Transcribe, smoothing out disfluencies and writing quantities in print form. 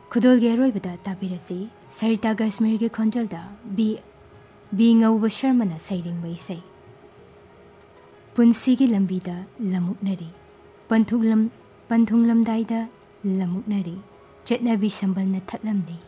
खुदोलगे अरोइबदा ताबिरसी सरिता Kashmir खोंजलदा B ngauba शर्मना सैरिंग इसै पुंसीगी लंबीदा लमुकनरी पंथुंगलमदाइदा लमुकनरी चटनबी संबलना थतलमनी